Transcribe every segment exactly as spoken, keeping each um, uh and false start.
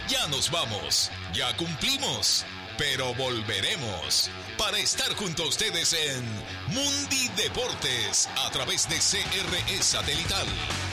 Ya nos vamos, ya cumplimos, pero volveremos para estar junto a ustedes en Mundi Deportes a través de C R E Satelital.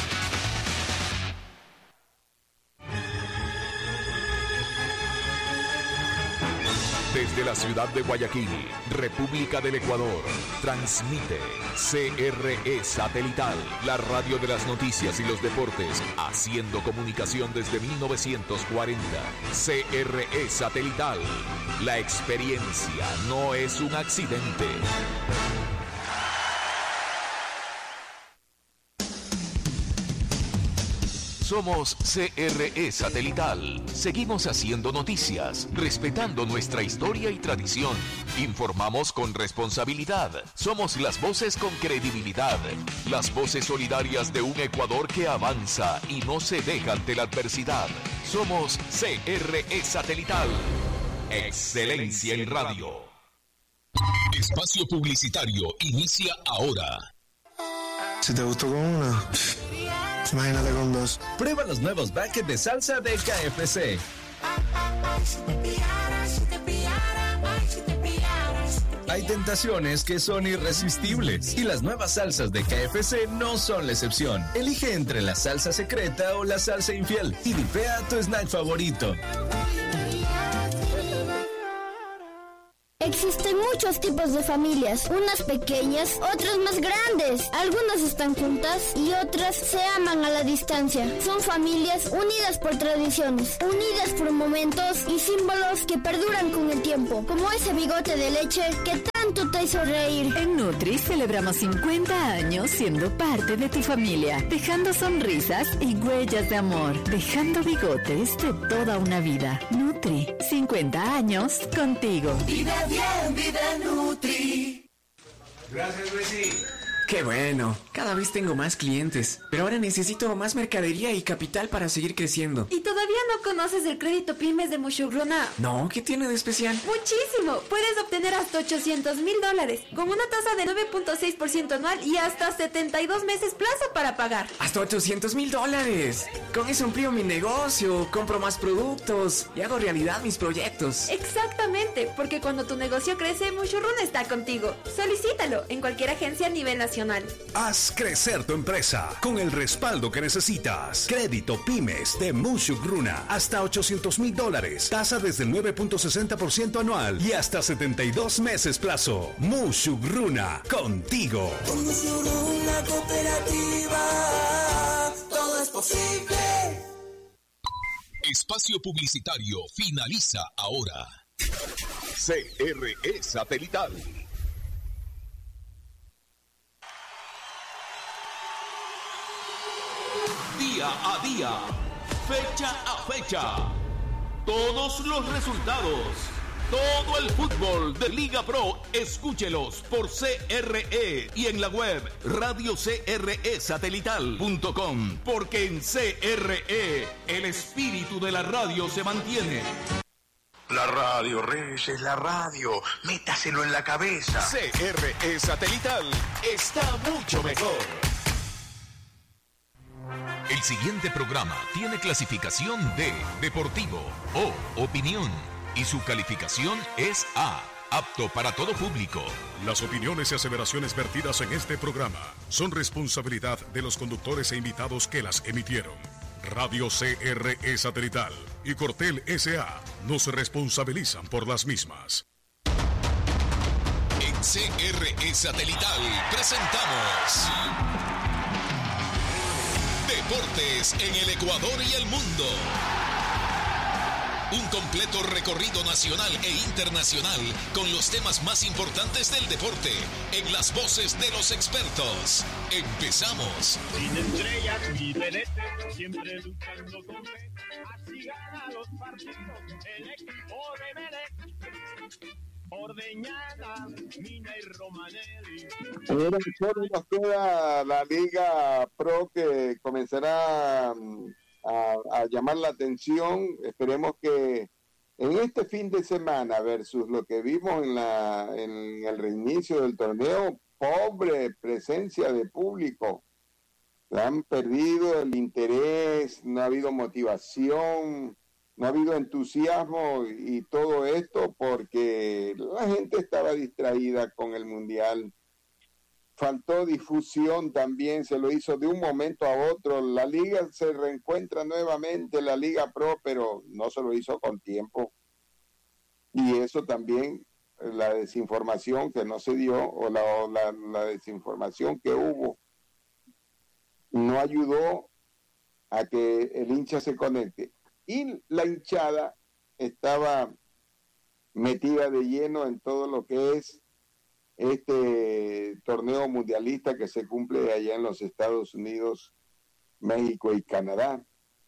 Desde la ciudad de Guayaquil, República del Ecuador, transmite C R E Satelital, la radio de las noticias y los deportes, haciendo comunicación desde mil novecientos cuarenta. C R E Satelital, la experiencia no es un accidente. Somos C R E Satelital. Seguimos haciendo noticias, respetando nuestra historia y tradición. Informamos con responsabilidad. Somos las voces con credibilidad. Las voces solidarias de un Ecuador que avanza y no se deja ante la adversidad. Somos C R E Satelital. Excelencia en radio. Espacio publicitario inicia ahora. Si te gustó con una, imagínate con dos. Prueba los nuevos buckets de salsa de K F C. Hay tentaciones que son irresistibles y las nuevas salsas de K F C no son la excepción. Elige entre la salsa secreta o la salsa infiel y dipea tu snack favorito. Existen muchos tipos de familias, unas pequeñas, otras más grandes. Algunas están juntas y otras se aman a la distancia. Son familias unidas por tradiciones, unidas por momentos y símbolos que perduran con el tiempo, como ese bigote de leche que tanto te hizo reír. En Nutri celebramos cincuenta años siendo parte de tu familia, dejando sonrisas y huellas de amor, dejando bigotes de toda una vida. Nutri, cincuenta años contigo. Vive bien, vive Nutri. Gracias, Luisi. Qué bueno, cada vez tengo más clientes, pero ahora necesito más mercadería y capital para seguir creciendo. ¿Y todavía no conoces el crédito pymes de Mushugruna? No, ¿qué tiene de especial? Muchísimo, puedes obtener hasta ochocientos mil dólares, con una tasa de nueve punto seis por ciento anual y hasta setenta y dos meses plazo para pagar. ¡Hasta ochocientos mil dólares! Con eso amplío mi negocio, compro más productos y hago realidad mis proyectos. Exactamente, porque cuando tu negocio crece, Mushugruna está contigo. Solicítalo en cualquier agencia a nivel nacional. Haz crecer tu empresa con el respaldo que necesitas. Crédito Pymes de Mushugruna. Hasta ochocientos mil dólares. Tasa desde el nueve punto sesenta por ciento anual y hasta setenta y dos meses plazo. Mushugruna, contigo. Con Mushugruna Cooperativa, todo es posible. Espacio publicitario finaliza ahora. C R E Satelital. Día a día, fecha a fecha, todos los resultados, todo el fútbol de Liga Pro, escúchelos por C R E y en la web radio c r e satelital punto com, porque en C R E el espíritu de la radio se mantiene. La radio, Reyes, es la radio. Métaselo en la cabeza. C R E Satelital está mucho mejor. El siguiente programa tiene clasificación D, Deportivo, O, Opinión, y su calificación es A, apto para todo público. Las opiniones y aseveraciones vertidas en este programa son responsabilidad de los conductores e invitados que las emitieron. Radio C R E Satelital y Cortel S A no se responsabilizan por las mismas. En C R E Satelital presentamos Deportes en el Ecuador y el mundo. Un completo recorrido nacional e internacional con los temas más importantes del deporte en las voces de los expertos. Empezamos. Sin estrellas y vedetes, siempre luchando con fe. Así gana los partidos el equipo de Melec. Ordeñana, Mina y Romanelli. Ahora solo nos queda la Liga Pro que comenzará a, a llamar la atención. Esperemos que en este fin de semana versus lo que vimos en, la, en el reinicio del torneo, pobre presencia de público. Han perdido el interés, no ha habido motivación. no ha habido entusiasmo y todo esto porque la gente estaba distraída con el Mundial. Faltó difusión también, se lo hizo de un momento a otro. La liga se reencuentra nuevamente, la Liga Pro, pero no se lo hizo con tiempo. Y eso también, la desinformación que no se dio, o la, o la, la desinformación que hubo, no ayudó a que el hincha se conecte. Y la hinchada estaba metida de lleno en todo lo que es este torneo mundialista que se cumple allá en los Estados Unidos, México y Canadá.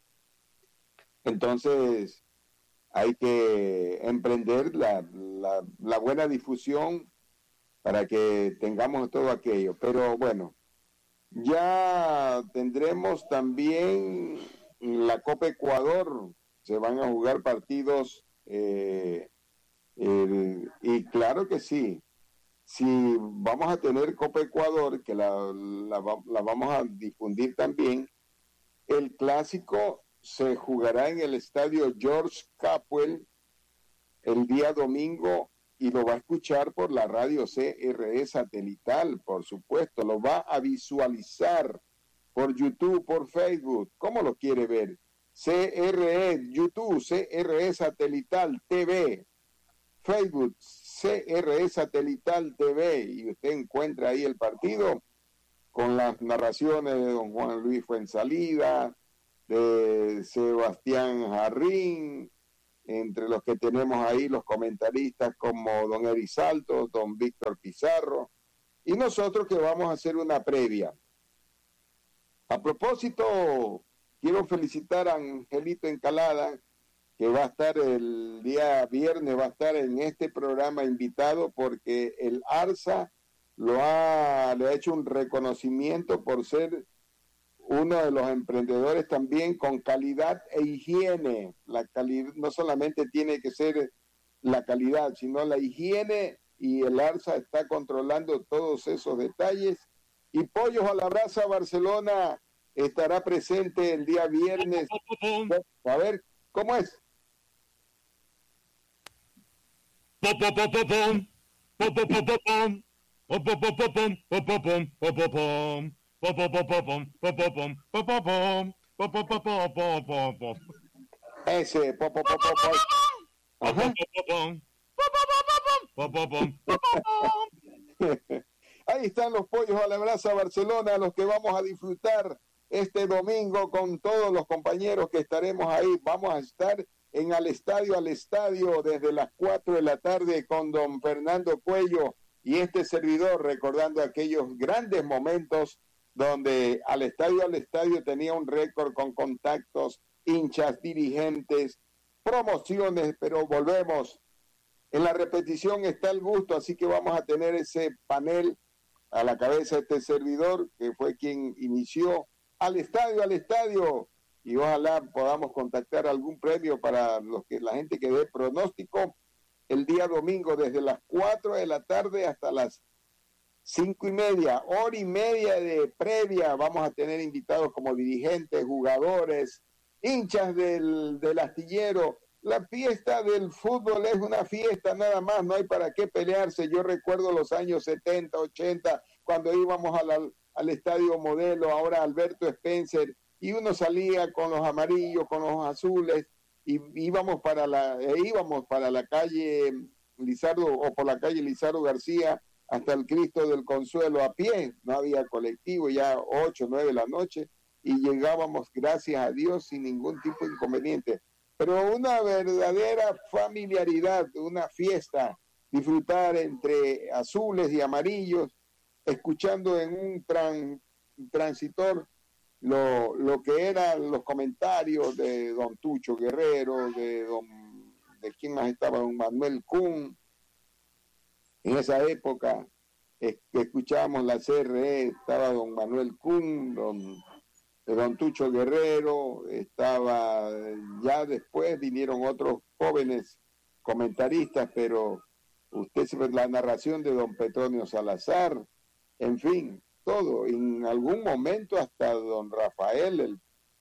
Entonces hay que emprender la, la, la buena difusión para que tengamos todo aquello. Pero bueno, ya tendremos también la Copa Ecuador, se van a jugar partidos eh, eh, y claro que sí. Si vamos a tener Copa Ecuador, que la, la, la vamos a difundir también, el clásico se jugará en el estadio George Capwell el día domingo y lo va a escuchar por la radio C R E satelital, por supuesto, lo va a visualizar por YouTube, por Facebook. ¿Cómo lo quiere ver? C R E, YouTube, C R E satelital T V, Facebook, C R E satelital T V, y usted encuentra ahí el partido con las narraciones de don Juan Luis Fuensalida, de Sebastián Jarrín, entre los que tenemos ahí los comentaristas como don Erizalto, don Víctor Pizarro, y nosotros que vamos a hacer una previa. A propósito, quiero felicitar a Angelito Encalada, que va a estar el día viernes, va a estar en este programa invitado porque el ARSA lo ha, le ha hecho un reconocimiento por ser uno de los emprendedores también con calidad e higiene. La calidad no solamente tiene que ser la calidad, sino la higiene, y el ARSA está controlando todos esos detalles. Y Pollos a la Brasa Barcelona estará presente el día viernes. A ver, ¿cómo es? Ese po, po, po, po, po. Ahí están los Pollos a la Brasa Barcelona, los que vamos a disfrutar este domingo con todos los compañeros que estaremos ahí. Vamos a estar en Al Estadio, al Estadio, desde las cuatro de la tarde con don Fernando Cuello y este servidor, recordando aquellos grandes momentos donde Al Estadio, al Estadio tenía un récord con contactos, hinchas, dirigentes, promociones, pero volvemos. En la repetición está el gusto, así que vamos a tener ese panel a la cabeza de este servidor, que fue quien inició Al Estadio, al Estadio, y ojalá podamos contactar algún premio para los que la gente que dé pronóstico el día domingo desde las cuatro de la tarde hasta las cinco y media, hora y media de previa. Vamos a tener invitados como dirigentes, jugadores, hinchas del, del astillero. La fiesta del fútbol es una fiesta nada más, no hay para qué pelearse. Yo recuerdo los años setenta, ochenta, cuando íbamos a la, al Estadio Modelo, ahora Alberto Spencer, y uno salía con los amarillos, con los azules, y íbamos para la, e íbamos para la calle Lizardo, o por la calle Lizardo García, hasta el Cristo del Consuelo a pie. No había colectivo, ya ocho, nueve de la noche, y llegábamos, gracias a Dios, sin ningún tipo de inconveniente. Pero una verdadera familiaridad, una fiesta, disfrutar entre azules y amarillos, escuchando en un tran, transitor lo, lo que eran los comentarios de don Tucho Guerrero, de don, de quién más estaba, don Manuel Kuhn. En esa época es, escuchábamos la C R E, estaba don Manuel Kuhn, don, don Tucho Guerrero, estaba, ya después vinieron otros jóvenes comentaristas, pero usted se ve la narración de don Petronio Salazar, en fin, todo, en algún momento hasta don Rafael, el,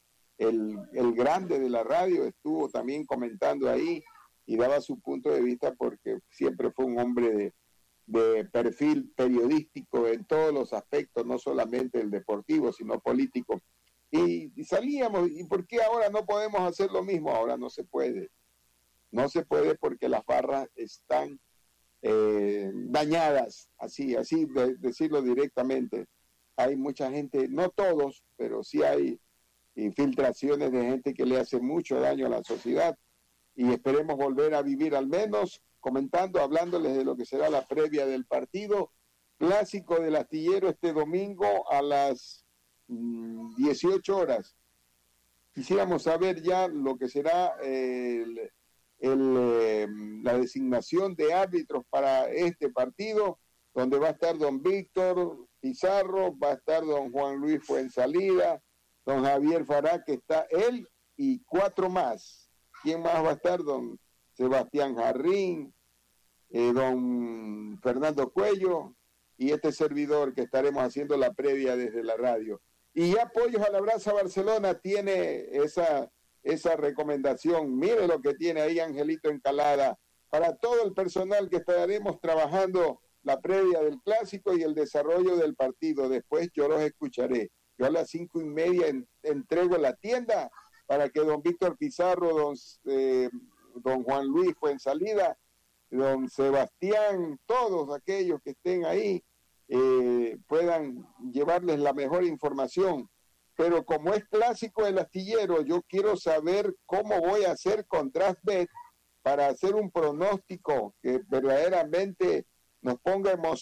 el, el grande de la radio, estuvo también comentando ahí y daba su punto de vista porque siempre fue un hombre de, de perfil periodístico en todos los aspectos, no solamente el deportivo, sino político. Y, y salíamos, ¿y por qué ahora no podemos hacer lo mismo? Ahora no se puede. No se puede porque las barras están eh, dañadas, así, así de, decirlo directamente. Hay mucha gente, no todos, pero sí hay infiltraciones de gente que le hace mucho daño a la sociedad y esperemos volver a vivir al menos comentando, hablándoles de lo que será la previa del partido clásico del Astillero este domingo a las mm, dieciocho horas. Quisiéramos saber ya lo que será el, el, eh, la designación de árbitros para este partido, donde va a estar don Víctor Pizarro, va a estar don Juan Luis Fuensalida, don Javier Fará, que está él y cuatro más. ¿Quién más va a estar? Don Sebastián Jarrín, eh, don Fernando Cuello y este servidor que estaremos haciendo la previa desde la radio. Y ya Pollos a la Brasa Barcelona tiene esa, esa recomendación. Mire lo que tiene ahí Angelito Encalada para todo el personal que estaremos trabajando la previa del clásico y el desarrollo del partido. Después yo los escucharé. Yo a las cinco y media en, entrego la tienda para que don Víctor Pizarro, don, eh, don Juan Luis Fuensalida, don Sebastián, todos aquellos que estén ahí eh, puedan llevarles la mejor información. Pero como es clásico el Astillero, yo quiero saber cómo voy a hacer con DraftBet para hacer un pronóstico que verdaderamente nos ponga emocionados